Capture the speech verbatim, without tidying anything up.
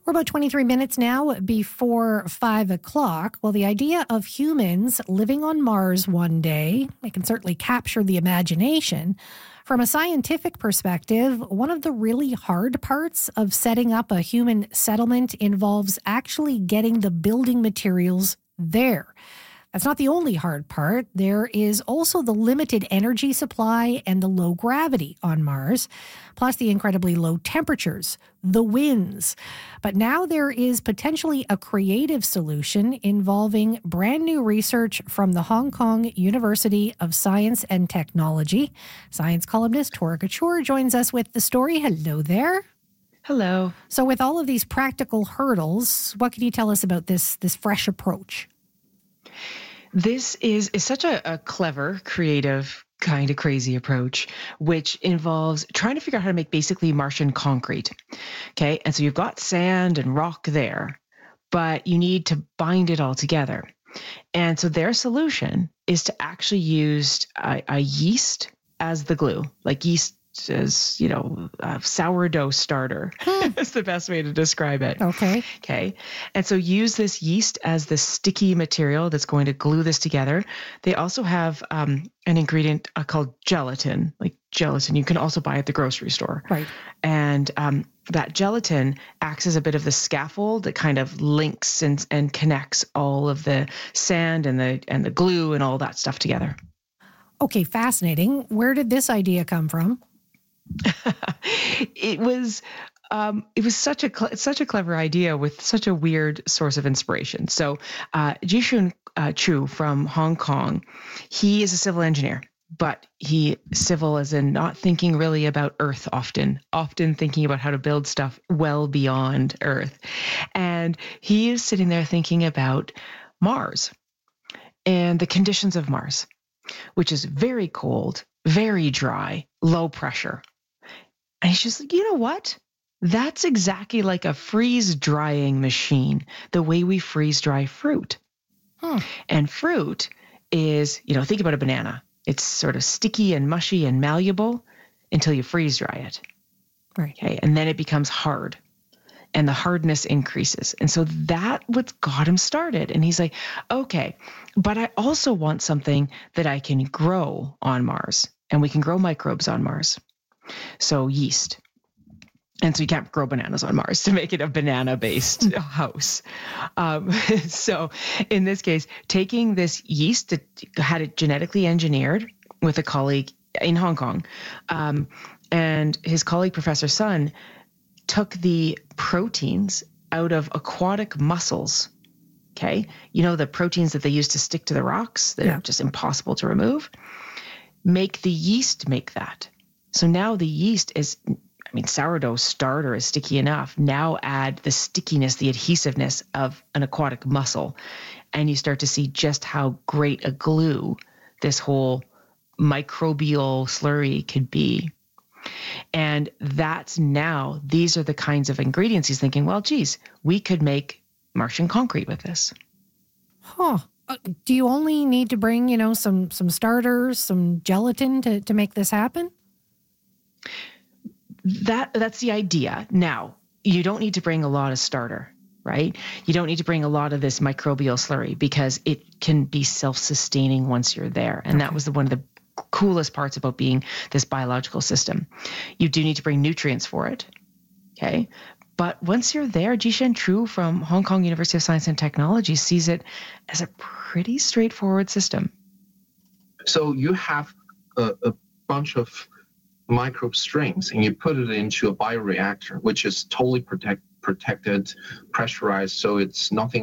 We're about twenty-three minutes now before five o'clock. Well, the idea of humans living on Mars one day, it can certainly capture the imagination. From a scientific perspective, one of the really hard parts of setting up a human settlement involves actually getting the building materials there. That's not the only hard part. There is also the limited energy supply and the low gravity on Mars, plus the incredibly low temperatures, the winds. But now there is potentially a creative solution involving brand new research from the Hong Kong University of Science and Technology. Science columnist Tora Couture joins us with the story. Hello there. Hello. So with all of these practical hurdles, what can you tell us about this, this fresh approach? This is, is such a, a clever, creative, kind of crazy approach, which involves trying to figure out how to make basically Martian concrete. Okay. And so you've got sand and rock there, but you need to bind it all together. And so their solution is to actually use a, a yeast as the glue, like yeast as, you know, a sourdough starter. Hmm. That's the best way to describe it. Okay. Okay. And so use this yeast as the sticky material that's going to glue this together. They also have um, an ingredient uh, called gelatin, like gelatin. You can also buy at the grocery store. Right. And um, that gelatin acts as a bit of the scaffold that kind of links and, and connects all of the sand and the and the glue and all that stuff together. Okay, fascinating. Where did this idea come from? it was um, it was such a cl- such a clever idea with such a weird source of inspiration. So uh, Jishun uh, Chu from Hong Kong, he is a civil engineer, but he civil as in not thinking really about Earth often, often thinking about how to build stuff well beyond Earth. And he is sitting there thinking about Mars and the conditions of Mars, which is very cold, very dry, low pressure. And he's just like, you know what? That's exactly like a freeze drying machine, the way we freeze dry fruit. Hmm. And fruit is, you know, think about a banana. It's sort of sticky and mushy and malleable until you freeze dry it. Right. Okay. And then it becomes hard and the hardness increases. And so that what got him started. And he's like, okay, but I also want something that I can grow on Mars, and we can grow microbes on Mars. So yeast. And so you can't grow bananas on Mars to make it a banana-based house. Um, so in this case, taking this yeast that had it genetically engineered with a colleague in Hong Kong, um, and his colleague, Professor Sun, took the proteins out of aquatic mussels. Okay. You know, the proteins that they use to stick to the rocks that Yeah. are just impossible to remove. Make the yeast make that. So now the yeast is, I mean, sourdough starter is sticky enough. Now add the stickiness, the adhesiveness of an aquatic mussel, and you start to see just how great a glue this whole microbial slurry could be. And that's now, these are the kinds of ingredients he's thinking, well, geez, we could make Martian concrete with this. Huh. Uh, do you only need to bring, you know, some some starters, some gelatin to, to make this happen? That that's the idea. Now, you don't need to bring a lot of starter, right? You don't need to bring a lot of this microbial slurry because it can be self-sustaining once you're there. And Okay. that was the, one of the coolest parts about being this biological system. You do need to bring nutrients for it, okay? But once you're there, Jishen Chu from Hong Kong University of Science and Technology sees it as a pretty straightforward system. So you have a, a bunch of microbe strains and you put it into a bioreactor, which is totally protect, protected, pressurized, so it's nothing